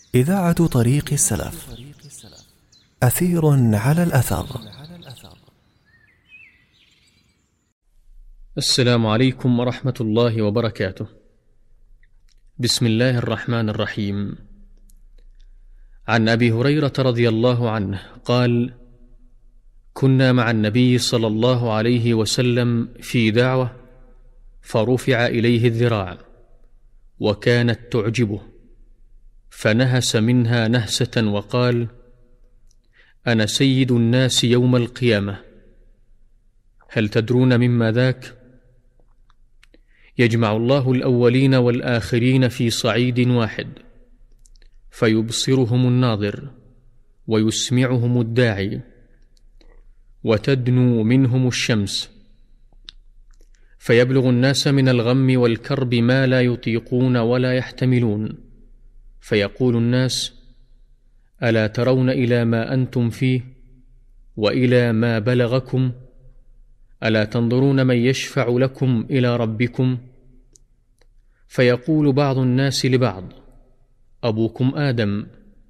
إذاعة طريق السلف. أثير على الأثر. السلام عليكم ورحمة الله وبركاته. بسم الله الرحمن الرحيم. عن أبي هريرة رضي الله عنه قال: كنا مع النبي صلى الله عليه وسلم في دعوة، فرفع إليه الذراع وكانت تعجبه، فنهس منها نهسة وقال: أنا سيد الناس يوم القيامة، هل تدرون مما ذاك؟ يجمع الله الأولين والآخرين في صعيد واحد، فيبصرهم الناظر ويسمعهم الداعي، وتدنو منهم الشمس، فيبلغ الناس من الغم والكرب ما لا يطيقون ولا يحتملون، فيقول الناس: ألا ترون إلى ما أنتم فيه وإلى ما بلغكم؟ ألا تنظرون من يشفع لكم إلى ربكم؟ فيقول بعض الناس لبعض: أبوكم آدم.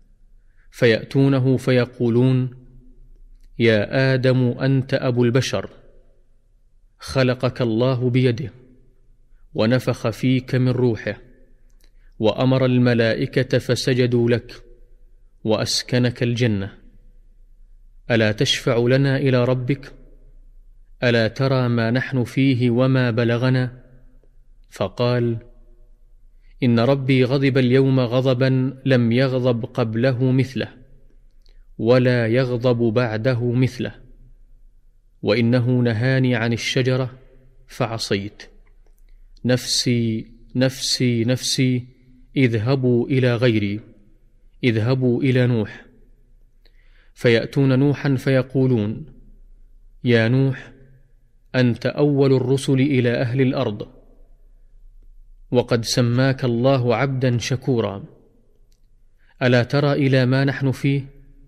فيأتونه فيقولون: يا آدم أنت أبو البشر، خلقك الله بيده، ونفخ فيك من روحه، وأمر الملائكة فسجدوا لك، وأسكنك الجنة، ألا تشفع لنا إلى ربك؟ ألا ترى ما نحن فيه وما بلغنا؟ فقال: إن ربي غضب اليوم غضبا لم يغضب قبله مثله، ولا يغضب بعده مثله، وإنه نهاني عن الشجرة فعصيت، نفسي نفسي نفسي، اذهبوا إلى غيري، اذهبوا إلى نوح. فيأتون نوحا فيقولون: يا نوح، أنت أول الرسل إلى أهل الأرض، وقد سماك الله عبدا شكورا، ألا ترى إلى ما نحن فيه؟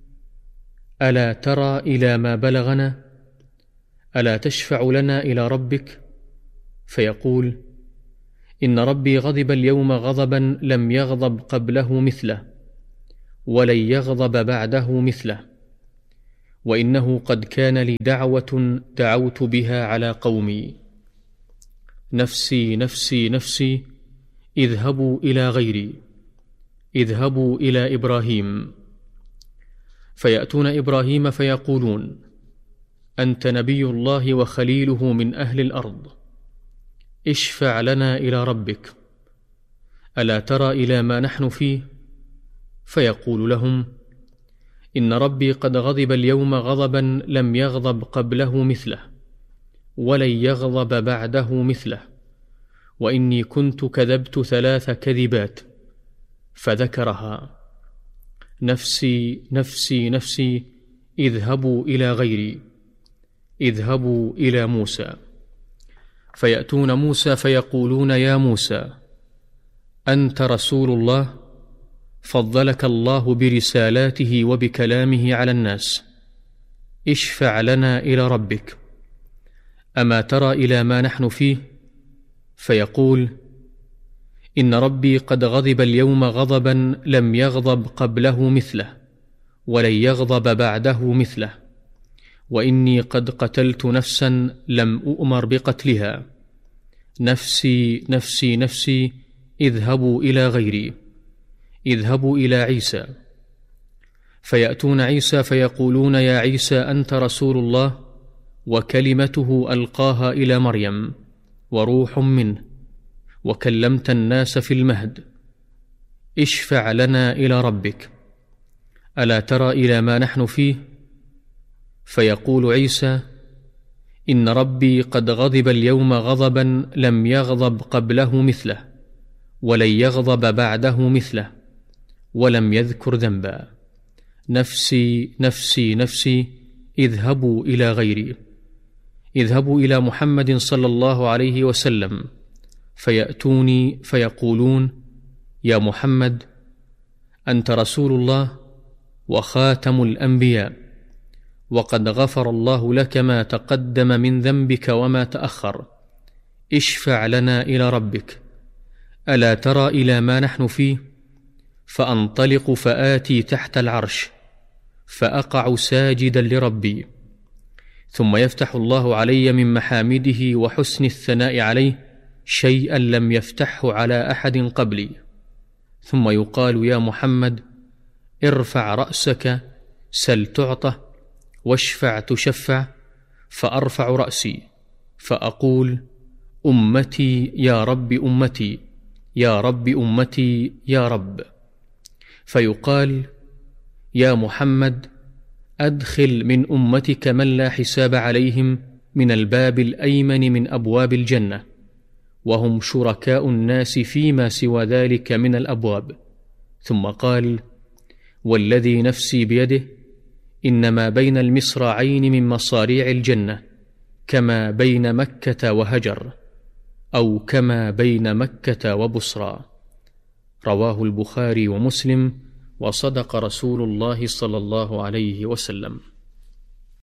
ألا ترى إلى ما بلغنا؟ ألا تشفع لنا إلى ربك؟ فيقول: إن ربي غضب اليوم غضبا لم يغضب قبله مثله، ولن يغضب بعده مثله، وإنه قد كان لي دعوة دعوت بها على قومي، نفسي نفسي نفسي، اذهبوا إلى غيري، اذهبوا إلى إبراهيم. فيأتون إبراهيم فيقولون: أنت نبي الله وخليله من أهل الأرض، اشفع لنا إلى ربك، ألا ترى إلى ما نحن فيه؟ فيقول لهم: إن ربي قد غضب اليوم غضبا لم يغضب قبله مثله، ولن يغضب بعده مثله، وإني كنت كذبت 3 كذبات، فذكرها، نفسي نفسي نفسي، اذهبوا إلى غيري، اذهبوا إلى موسى. فيأتون موسى فيقولون: يا موسى، أنت رسول الله، فضلك الله برسالاته وبكلامه على الناس، اشفع لنا إلى ربك، أما ترى إلى ما نحن فيه؟ فيقول: إن ربي قد غضب اليوم غضبا لم يغضب قبله مثله، ولن يغضب بعده مثله، وإني قد قتلت نفسا لم أؤمر بقتلها، نفسي نفسي نفسي، اذهبوا إلى غيري، اذهبوا إلى عيسى. فيأتون عيسى فيقولون: يا عيسى، أنت رسول الله، وكلمته ألقاها إلى مريم، وروح منه، وكلمت الناس في المهد، اشفع لنا إلى ربك، ألا ترى إلى ما نحن فيه؟ فيقول عيسى: إن ربي قد غضب اليوم غضبا لم يغضب قبله مثله، ولن يغضب بعده مثله، ولم يذكر ذنبا، نفسي نفسي نفسي، اذهبوا إلى غيري، اذهبوا إلى محمد صلى الله عليه وسلم. فيأتوني فيقولون: يا محمد، أنت رسول الله وخاتم الأنبياء، وقد غفر الله لك ما تقدم من ذنبك وما تأخر، اشفع لنا إلى ربك، ألا ترى إلى ما نحن فيه؟ فأنطلق فآتي تحت العرش فأقع ساجدا لربي، ثم يفتح الله علي من محامده وحسن الثناء عليه شيئا لم يفتحه على أحد قبلي، ثم يقال: يا محمد ارفع رأسك سل تعطى واشفع تشفع، فأرفع رأسي فأقول: أمتي يا رب أمتي، يا رب أمتي يا رب. فيقال: يا محمد أدخل من أمتك من لا حساب عليهم من الباب الأيمن من أبواب الجنة، وهم شركاء الناس فيما سوى ذلك من الأبواب. ثم قال: والذي نفسي بيده إنما بين المصراعين من مصاريع الجنة كما بين مكة وهجر، أو كما بين مكة وبصرى. رواه البخاري ومسلم، وصدق رسول الله صلى الله عليه وسلم.